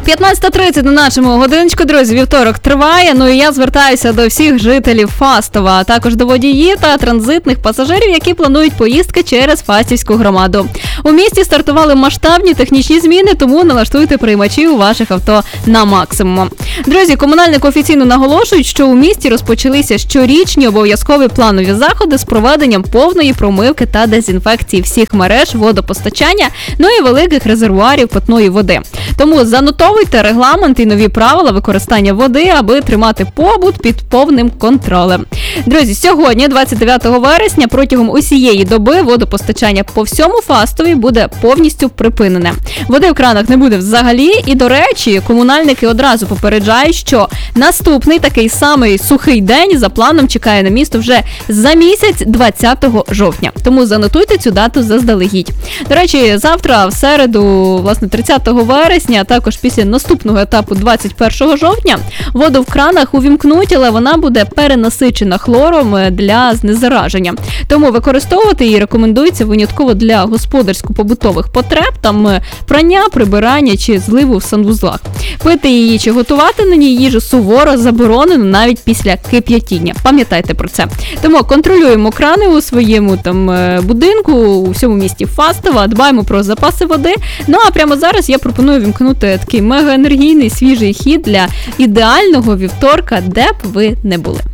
15:30 на нашому годиночку, друзі, вівторок триває. Ну і я звертаюся до всіх жителів Фастова, а також до водіїв та транзитних пасажирів, які планують поїздки через Фастівську громаду. У місті стартували масштабні технічні зміни, тому налаштуйте приймачів у ваших авто на максимум. Друзі, комунальники офіційно наголошують, що у місті розпочалися щорічні обов'язкові планові заходи з проведенням повної промивки та дезінфекції всіх мереж водопостачання, ну і великих резервуарів питної води. Тому занотовуйте регламент і нові правила використання води, аби тримати побут під повним контролем. Друзі, сьогодні, 29 вересня, протягом усієї доби водопостачання по всьому Фастові буде повністю припинене. Води в кранах не буде взагалі і, до речі, комунальники одразу попереджають, що наступний такий самий сухий день за планом чекає на місто вже за місяць, 20 жовтня. Тому занотуйте цю дату заздалегідь. До речі, завтра, в середу, власне, 30 вересня, а також після наступного етапу 21 жовтня, воду в кранах увімкнуть, але вона буде перенасичена хлором для знезараження. Тому використовувати її рекомендується винятково для господарсько-побутових потреб, там прання, прибирання чи зливу в санвузлах. Пити її чи готувати на ній їжу суворо заборонено навіть після кип'ятіння. Пам'ятайте про це. Тому контролюємо крани у своєму будинку, у всьому місті Фастова, дбаємо про запаси води. Ну а прямо зараз я пропоную вімкнути такий мегаенергійний свіжий хід для ідеального вівторка, де б ви не були.